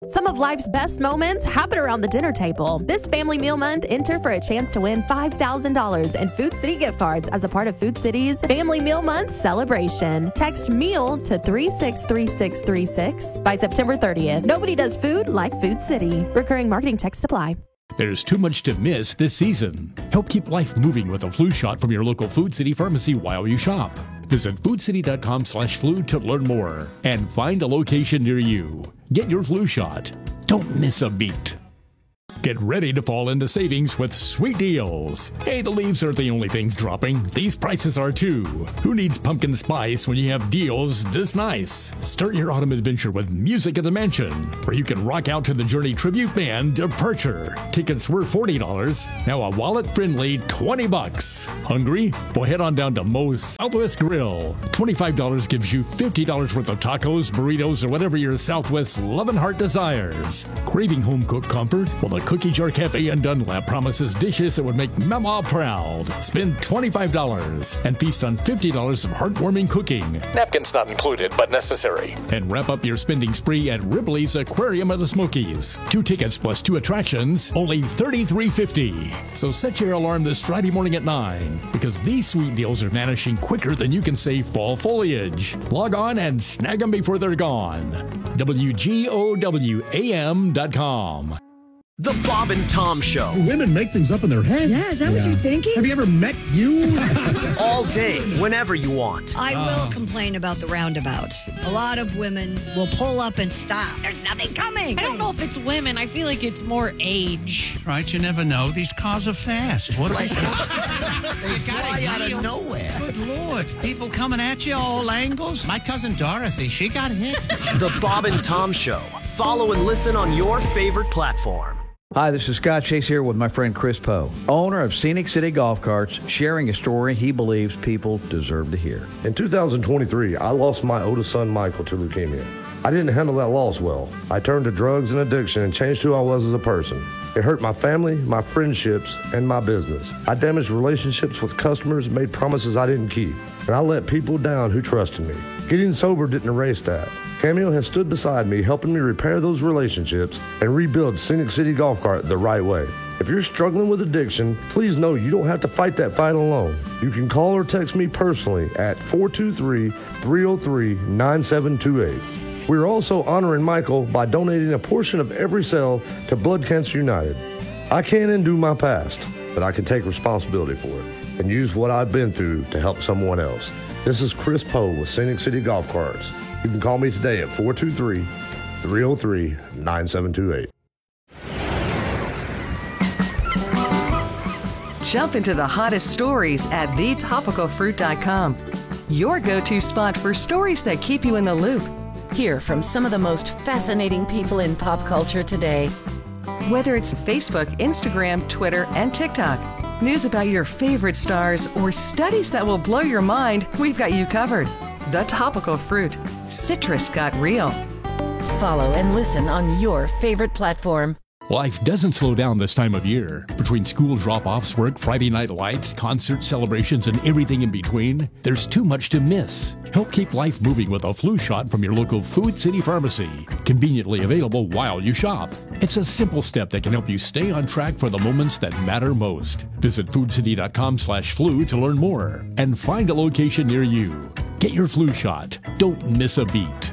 Some of life's best moments happen around the dinner table. This Family Meal Month, enter for a chance to win $5,000 in Food City gift cards as a part of Food City's Family Meal Month celebration. Text MEAL to 363636 by September 30th. Nobody does food like Food City. Recurring marketing text apply. There's too much to miss this season. Help keep life moving with a flu shot from your local Food City pharmacy while you shop. Visit foodcity.com/flu to learn more and find a location near you. Get your flu shot. Don't miss a beat. Get ready to fall into savings with sweet deals. Hey, the leaves aren't the only things dropping. These prices are too. Who needs pumpkin spice when you have deals this nice? Start your autumn adventure with Music at the Mansion, where you can rock out to the Journey tribute band Departure. Tickets were $40. Now a wallet-friendly $20. Hungry? Well, head on down to Moe's Southwest Grill. $25 gives you $50 worth of tacos, burritos, or whatever your Southwest loving heart desires. Craving home-cooked comfort? Well, the Cookie Jar Cafe in Dunlap promises dishes that would make Mama proud. Spend $25 and feast on $50 of heartwarming cooking. Napkins not included, but necessary. And wrap up your spending spree at Ripley's Aquarium of the Smokies. 2 tickets plus 2 attractions, only $33.50. So set your alarm this Friday morning at 9, because these sweet deals are vanishing quicker than you can save fall foliage. Log on and snag them before they're gone. WGOWAM.com. The Bob and Tom Show. Women make things up in their head. Yeah, is that what you're thinking? Have you ever met you? All day, whenever you want. I will complain about the roundabouts. A lot of women will pull up and stop. There's nothing coming. I don't know if it's women. I feel like it's more age. Right, you never know. These cars are fast. What They fly out of nowhere. Good Lord. People coming at you all angles. My cousin Dorothy, she got hit. The Bob and Tom Show. Follow and listen on your favorite platform. Hi, this is Scott Chase here with my friend Chris Poe, owner of Scenic City Golf Carts, sharing a story he believes people deserve to hear. In 2023, I lost my oldest son, Michael, to leukemia. I didn't handle that loss well. I turned to drugs and addiction and changed who I was as a person. It hurt my family, my friendships, and my business. I damaged relationships with customers, made promises I didn't keep, and I let people down who trusted me. Getting sober didn't erase that. Cameo has stood beside me, helping me repair those relationships and rebuild Scenic City Golf Cart the right way. If you're struggling with addiction, please know you don't have to fight that fight alone. You can call or text me personally at 423-303-9728. We are also honoring Michael by donating a portion of every sale to Blood Cancer United. I can't undo my past, but I can take responsibility for it and use what I've been through to help someone else. This is Chris Poe with Scenic City Golf Carts. You can call me today at 423-303-9728. Jump into the hottest stories at thetopicalfruit.com. Your go-to spot for stories that keep you in the loop. Hear from some of the most fascinating people in pop culture today. Whether it's Facebook, Instagram, Twitter, and TikTok, news about your favorite stars, or studies that will blow your mind, we've got you covered. The Topical Fruit. Citrus got real. Follow and listen on your favorite platform. Life doesn't slow down this time of year. Between school drop-offs, work, Friday night lights, concert celebrations, and everything in between, there's too much to miss. Help keep life moving with a flu shot from your local Food City pharmacy. Conveniently available while you shop. It's a simple step that can help you stay on track for the moments that matter most. Visit foodcity.com/flu to learn more and find a location near you. Get your flu shot. Don't miss a beat.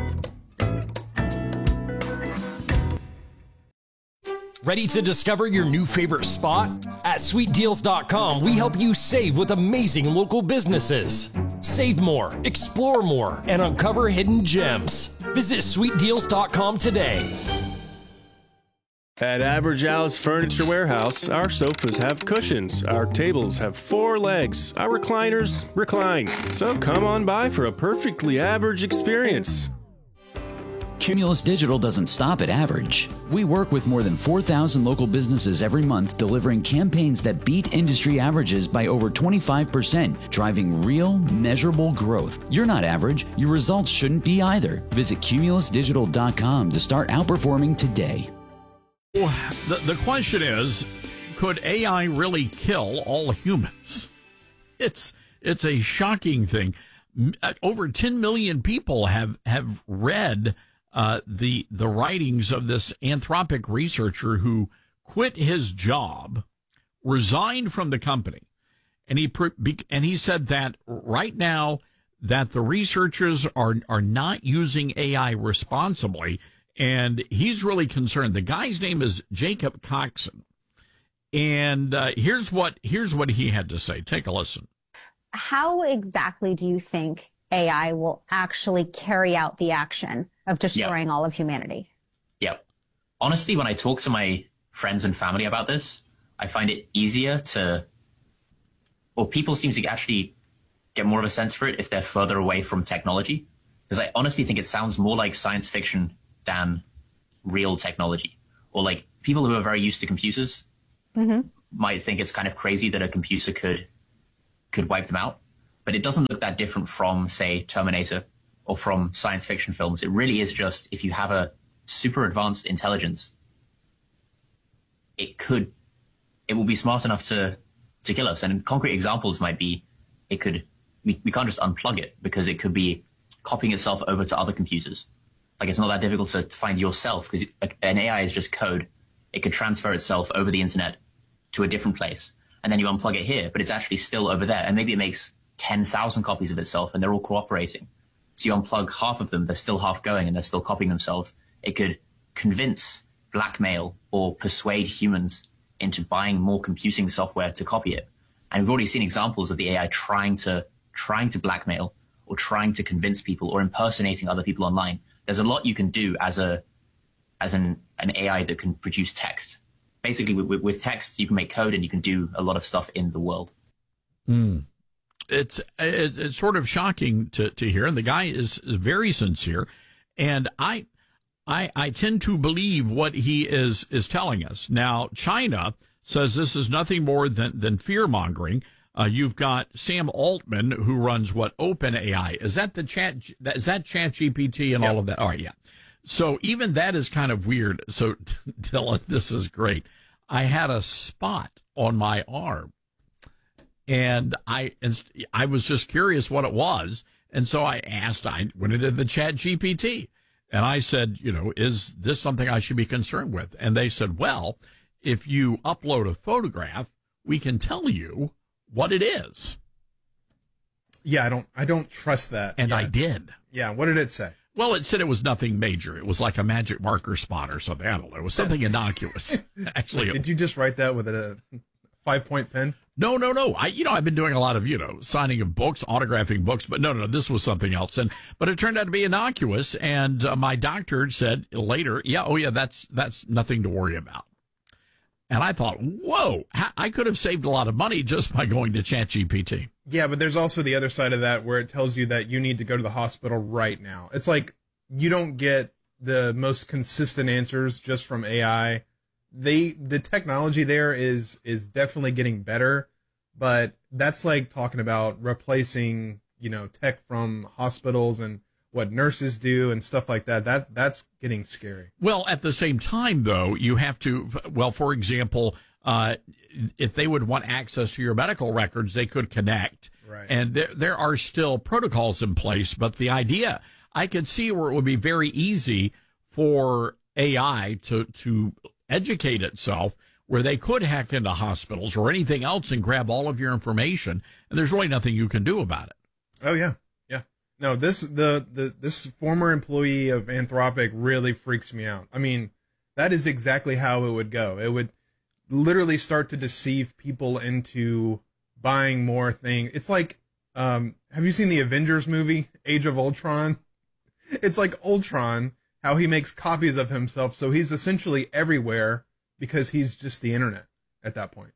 Ready to discover your new favorite spot? At sweetdeals.com, we help you save with amazing local businesses. Save more, explore more, and uncover hidden gems. Visit sweetdeals.com today. At Average Al's Furniture Warehouse, our sofas have cushions, our tables have 4 legs, our recliners recline. So come on by for a perfectly average experience. Cumulus Digital doesn't stop at average. We work with more than 4,000 local businesses every month, delivering campaigns that beat industry averages by over 25%, driving real, measurable growth. You're not average. Your results shouldn't be either. Visit cumulusdigital.com to start outperforming today. The question is, could AI really kill all humans? It's a shocking thing. Over 10 million people have read the writings of this Anthropic researcher who quit his job, resigned from the company, and he said that right now that the researchers are not using AI responsibly, and he's really concerned. The guy's name is Jacob Coxon, and here's what he had to say. Take a listen. How exactly do you think AI will actually carry out the action of destroying all of humanity? Yeah. Honestly, when I talk to my friends and family about this, I find it easier people seem to actually get more of a sense for it if they're further away from technology. Because I honestly think it sounds more like science fiction than real technology. Or like people who are very used to computers might think it's kind of crazy that a computer could wipe them out. But it doesn't look that different from, say, Terminator or from science fiction films. It really is just, if you have a super advanced intelligence, it will be smart enough to kill us. And concrete examples might be, we can't just unplug it because it could be copying itself over to other computers. Like, it's not that difficult to find yourself because an AI is just code. It could transfer itself over the internet to a different place. And then you unplug it here, but it's actually still over there. And maybe it makes 10,000 copies of itself and they're all cooperating. So you unplug half of them, they're still half going and they're still copying themselves. It could convince, blackmail, or persuade humans into buying more computing software to copy it. And we've already seen examples of the AI trying to blackmail or trying to convince people or impersonating other people online. There's a lot you can do as an AI that can produce text. Basically, with text, you can make code and you can do a lot of stuff in the world. It's sort of shocking to hear, and the guy is very sincere, and I tend to believe what he is telling us. Now, China says this is nothing more than fear-mongering. You've got Sam Altman, who runs OpenAI. Is that ChatGPT and all of that? All right, yeah. So even that is kind of weird. So, Dylan, this is great. I had a spot on my arm, and I was just curious what it was, and so I went into the ChatGPT, and I said, is this something I should be concerned with? And they said, well, if you upload a photograph, we can tell you what it is. Yeah, I don't trust that. And I did. Yeah, what did it say? Well, it said it was nothing major. It was like a magic marker spot or something. I don't know. It was something innocuous. Actually, did you just write that with a 5-point pen? No. I've been doing a lot of, signing of books, autographing books, but no, this was something else. But it turned out to be innocuous. And my doctor said later, that's nothing to worry about. And I thought, whoa, I could have saved a lot of money just by going to ChatGPT. Yeah, but there's also the other side of that where it tells you that you need to go to the hospital right now. It's like you don't get the most consistent answers just from AI. The technology there is definitely getting better, but that's like talking about replacing, tech from hospitals and what nurses do and stuff like that. That's getting scary. Well, at the same time, though, you have to, for example, if they would want access to your medical records, they could connect. Right. And there are still protocols in place. But the idea, I could see where it would be very easy for AI to educate itself, where they could hack into hospitals or anything else and grab all of your information. And there's really nothing you can do about it. Oh, yeah. No, this former employee of Anthropic really freaks me out. I mean, that is exactly how it would go. It would literally start to deceive people into buying more things. It's like, have you seen the Avengers movie, Age of Ultron? It's like Ultron, how he makes copies of himself, so he's essentially everywhere because he's just the internet at that point.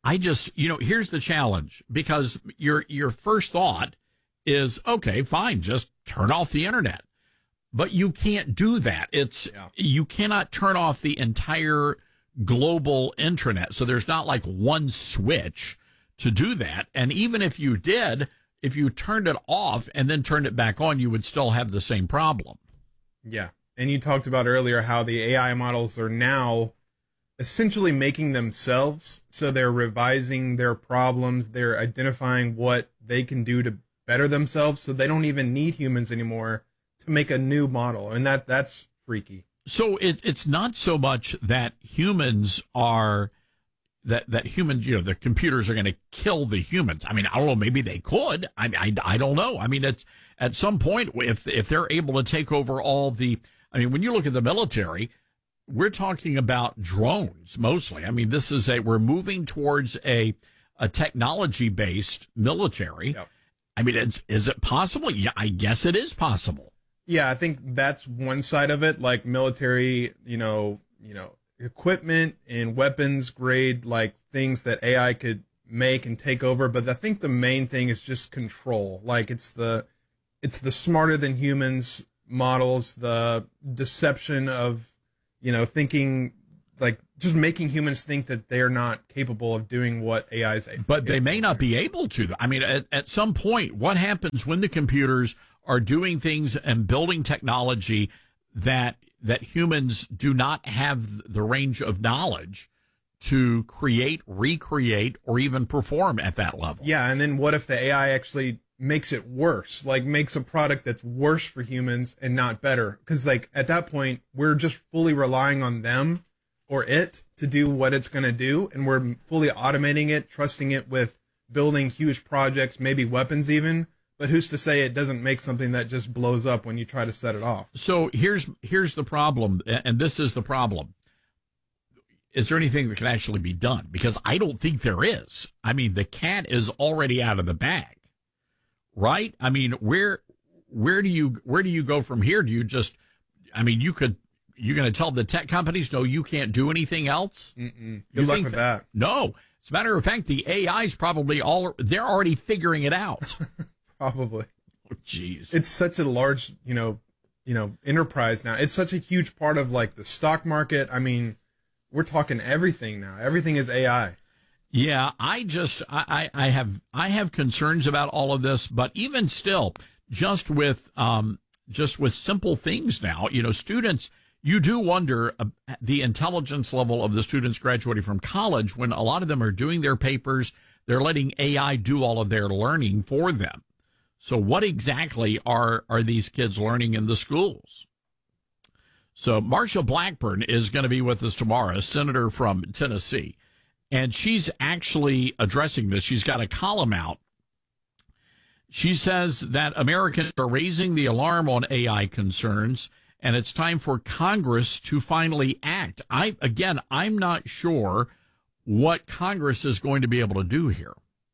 Here's the challenge, because your first thought is, okay, fine, just turn off the internet. But you can't do that. You cannot turn off the entire global internet. So there's not like one switch to do that. And even if you did, if you turned it off and then turned it back on, you would still have the same problem. Yeah. And you talked about earlier how the AI models are now essentially making themselves. So they're revising their problems. They're identifying what they can do to better themselves. So they don't even need humans anymore to make a new model, and that's freaky. So it's not so much that humans are that humans, the computers are going to kill the humans. I mean, I don't know. Maybe they could. I don't know. I mean, it's at some point if they're able to take over all the. I mean, when you look at the military, we're talking about drones mostly. I mean, we're moving towards a technology based military. Yep. I mean, is it possible? Yeah, I guess it is possible. Yeah, I think that's one side of it, like military, equipment and weapons grade, like things that AI could make and take over. But I think the main thing is just control. Like it's the smarter than humans models, the deception of, thinking, like just making humans think that they're not capable of doing what AI is able to do. But they may not be able to. I mean, at some point, what happens when the computers are doing things and building technology that humans do not have the range of knowledge to create, recreate, or even perform at that level? Yeah, and then what if the AI actually makes it worse, like makes a product that's worse for humans and not better? Because like at that point, we're just fully relying on them or it to do what it's going to do, and we're fully automating it, trusting it with building huge projects, maybe weapons even. But who's to say it doesn't make something that just blows up when you try to set it off? So here's the problem, and this is the problem. Is there anything that can actually be done? Because I don't think there is. I mean, the cat is already out of the bag, right? I mean, where do you go from here? Do you just? I mean, you're going to tell the tech companies, no, you can't do anything else? Mm-mm. Good luck with that. No. As a matter of fact, the AI's probably they're already figuring it out. Probably. Oh, jeez. It's such a large, enterprise now. It's such a huge part of like the stock market. I mean, we're talking everything now. Everything is AI. Yeah, I have concerns about all of this, but even still, just with simple things now, students, you do wonder the intelligence level of the students graduating from college when a lot of them are doing their papers. They're letting AI do all of their learning for them. So what exactly are these kids learning in the schools? So Marsha Blackburn is going to be with us tomorrow, a senator from Tennessee, and she's actually addressing this. She's got a column out. She says that Americans are raising the alarm on AI concerns, and it's time for Congress to finally act. I'm not sure what Congress is going to be able to do here.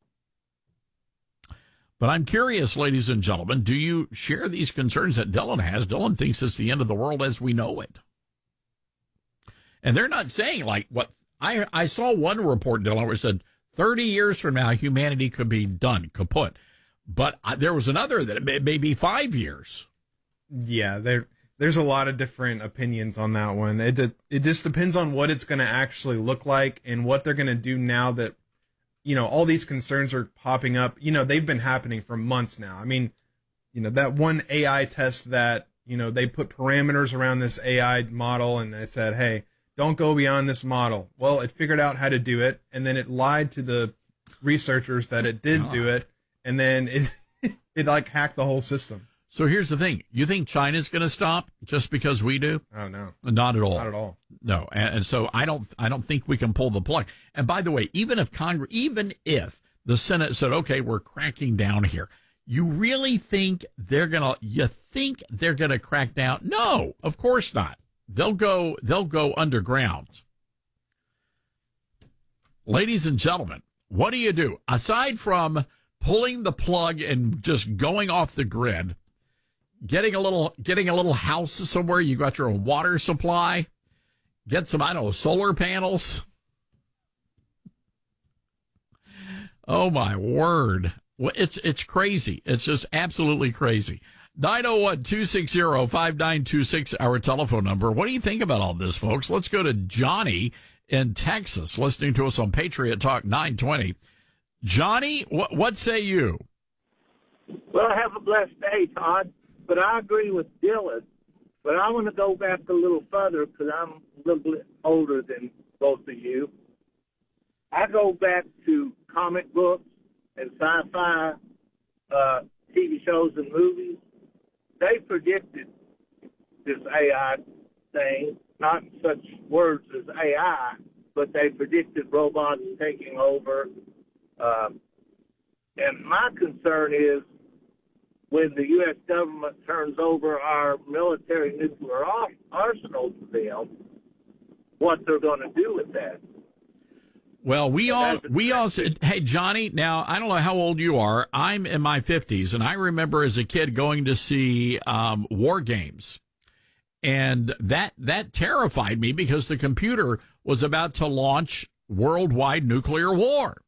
But I'm curious, ladies and gentlemen, do you share these concerns that Dylan has? Dylan thinks it's the end of the world as we know it. And they're not saying like what I saw one report, Dylan, where it said 30 years from now, humanity could be done, kaput. But there was another that it may be 5 years. Yeah, there's a lot of different opinions on that one. It just depends on what it's going to actually look like and what they're going to do now that, all these concerns are popping up. They've been happening for months now. I mean, that one AI test that, they put parameters around this AI model and they said, hey, don't go beyond this model. Well, it figured out how to do it, and then it lied to the researchers that it did do it, and then it like hacked the whole system. So here's the thing. You think China's going to stop just because we do? Oh, no. Not at all. Not at all. No. And so I don't think we can pull the plug. And by the way, even if the Senate said, okay, we're cracking down here, you really think they're going to crack down? No, of course not. They'll go underground. Ladies and gentlemen, what do you do? Aside from pulling the plug and just going off the grid, getting a little house somewhere, you got your own water supply, get some, solar panels. Oh my word. It's crazy. It's just absolutely crazy. 901-260-5926, our telephone number. What do you think about all this, folks? Let's go to Johnny in Texas, listening to us on Patriot Talk 920. Johnny, what say you? Well, have a blessed day, Todd. But I agree with Dylan. But I want to go back a little further because I'm a little bit older than both of you. I go back to comic books and sci-fi TV shows and movies. they predicted this AI thing, not in such words as AI, but they predicted robots taking over. And my concern is when the U.S. government turns over our military nuclear arsenal to them, what they're going to do with that. Well, we all hey, Johnny, now I don't know how old you are. I'm in my 50s, and I remember as a kid going to see war games. And that terrified me because the computer was about to launch worldwide nuclear war.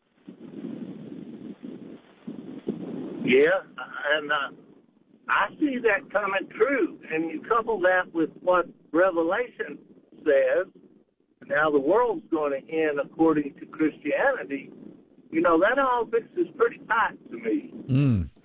Yeah, and I see that coming true. And you couple that with what Revelation says, now the world's going to end according to Christianity, you know, that all fixes pretty tight to me.